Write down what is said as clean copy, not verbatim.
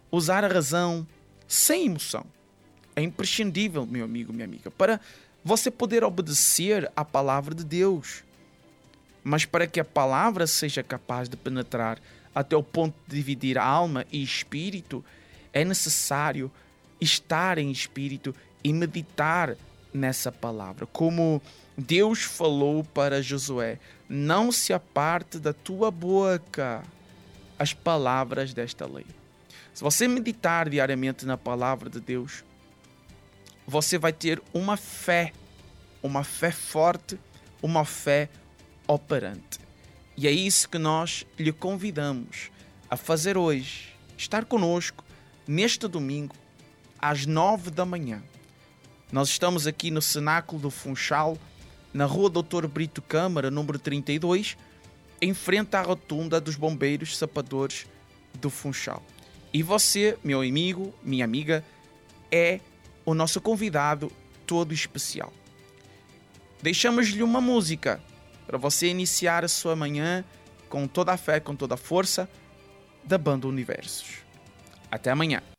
usar a razão sem emoção. É imprescindível, meu amigo, minha amiga, para você poder obedecer à palavra de Deus. Mas para que a palavra seja capaz de penetrar até o ponto de dividir alma e espírito, é necessário estar em espírito e meditar nessa palavra. Como Deus falou para Josué: não se aparte da tua boca as palavras desta lei. Se você meditar diariamente na palavra de Deus, você vai ter uma fé forte, uma fé operante. E é isso que nós lhe convidamos a fazer hoje. Estar conosco neste domingo, às 9 da manhã. Nós estamos aqui no Cenáculo do Funchal, na rua Doutor Brito Câmara, número 32, em frente à rotunda dos Bombeiros Sapadores do Funchal. E você, meu amigo, minha amiga, é o nosso convidado todo especial. Deixamos-lhe uma música para você iniciar a sua manhã com toda a fé, com toda a força da Banda Universos. Até amanhã.